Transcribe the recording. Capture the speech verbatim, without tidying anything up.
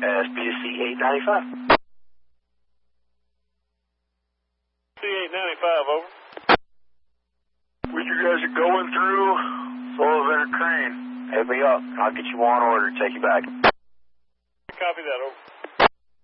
S B C eight ninety-five. C eight ninety-five, over. When you guys are going through Sullivan Crane, hit me up. I'll get you on order, take you back. Copy that, over.